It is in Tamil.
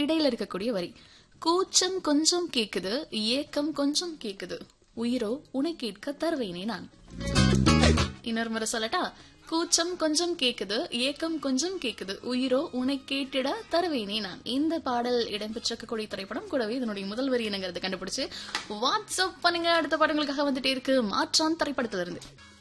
இடையில இருக்கக்கூடிய வரி. கூச்சம் கொஞ்சம் கேக்குது, ஏக்கம் கொஞ்சம் கேக்குது, உயிரோ உனை கேட்க தருவேனே நான். இன்னொரு முறை சொல்லட்டா? கூச்சம் கொஞ்சம் கேக்குது, ஏக்கம் கொஞ்சம் கேக்குது, உயிரோ உனை கேட்டிட தருவேனே நான். இந்த பாடல் இடம்பெற்றிருக்கக்கூடிய திரைப்படம் கூடவே இதனுடைய முதல் வரி என்னங்கிறது கண்டுபிடிச்சு வாட்ஸ்அப் பண்ணுங்க. அடுத்த பாடங்களுக்காக வந்துட்டே இருக்கு மாற்றான் திரைப்படத்திலிருந்து.